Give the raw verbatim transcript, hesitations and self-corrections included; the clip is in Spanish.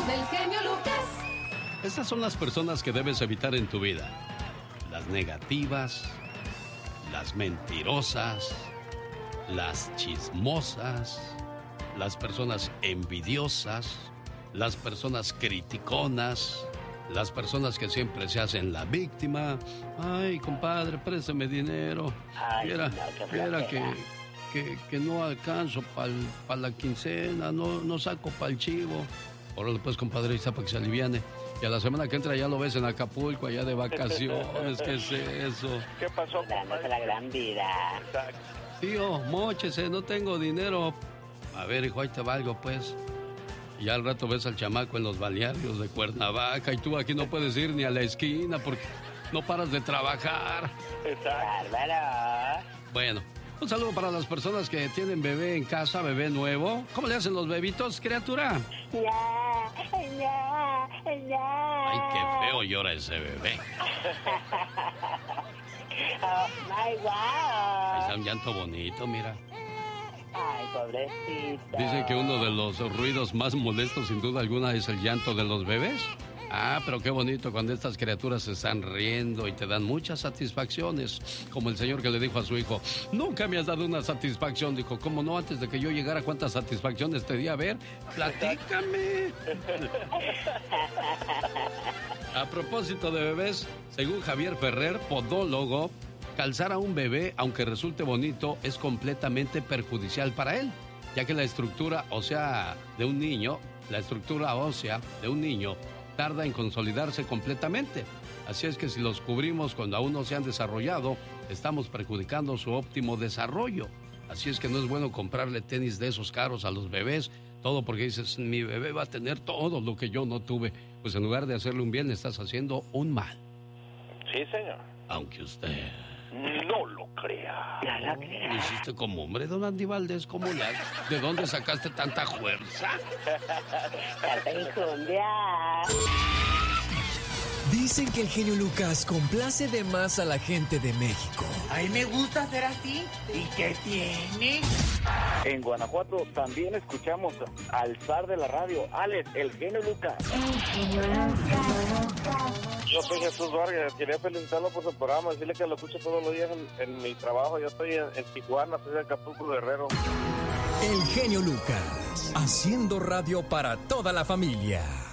del genio Lucas. Estas son las personas que debes evitar en tu vida. Las negativas, las mentirosas, las chismosas, las personas envidiosas, las personas criticonas, las personas que siempre se hacen la víctima. Ay, compadre, préstame dinero. Ay, Viera, no, qué viera flojera. que, que, que no alcanzo para pa la quincena, no, no saco para el chivo. Órale pues, compadre, ahí está para que se aliviane. Y a la semana que entra ya lo ves en Acapulco, allá de vacaciones. ¿Qué es eso? ¿Qué pasó, Dándose la gran vida. Exacto. Tío, móchese, no tengo dinero. A ver, hijo, ahí te valgo, pues. Y al rato ves al chamaco en los balnearios de Cuernavaca y tú aquí no puedes ir ni a la esquina porque no paras de trabajar. Exacto. Bárbaro. Bueno, un saludo para las personas que tienen bebé en casa, bebé nuevo. ¿Cómo le hacen los bebitos, criatura? Ya, ya, ya. Ay, qué feo llora ese bebé. Oh, my wow. Ahí está un llanto bonito, mira. Ay, pobrecito. Dicen que uno de los ruidos más molestos, sin duda alguna, es el llanto de los bebés. Ah, pero qué bonito cuando estas criaturas se están riendo y te dan muchas satisfacciones. Como el señor que le dijo a su hijo, nunca me has dado una satisfacción. Dijo, ¿cómo no? Antes de que yo llegara, ¿cuántas satisfacciones te di? A ver, platícame. A propósito de bebés, según Javier Ferrer, podólogo, calzar a un bebé, aunque resulte bonito, es completamente perjudicial para él, ya que la estructura ósea de un niño, la estructura ósea de un niño tarda en consolidarse completamente. Así es que si los cubrimos cuando aún no se han desarrollado, estamos perjudicando su óptimo desarrollo. Así es que no es bueno comprarle tenis de esos caros a los bebés, todo porque dices, mi bebé va a tener todo lo que yo no tuve. Pues en lugar de hacerle un bien, le estás haciendo un mal. Sí, señor. Aunque usted... No lo crea. No lo creo. Lo hiciste como hombre, don Andy Valdés, ¿cómo le haces? ¿De dónde sacaste tanta fuerza? Carta y cumbia. Dicen que el genio Lucas complace de más a la gente de México. A mí me gusta ser así. ¿Y qué tiene? En Guanajuato también escuchamos al zar de la radio, Alex, el genio Lucas. Yo soy Jesús Vargas, quería felicitarlo por su programa, decirle que lo escucho todos los días en, en mi trabajo. Yo estoy en, en Tijuana, soy de Acapulco, Guerrero. El genio Lucas, haciendo radio para toda la familia.